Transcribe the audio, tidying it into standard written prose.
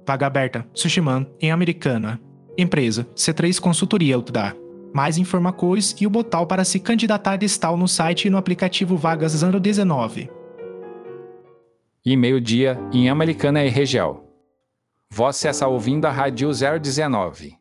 vaga aberta, Sushiman, em Americana. Empresa, C3 Consultoria Ltda. Mais informações e o botão para se candidatar está no site e no aplicativo Vagas 019. E meio-dia em Americana e região. Você está ouvindo a Rádio 019.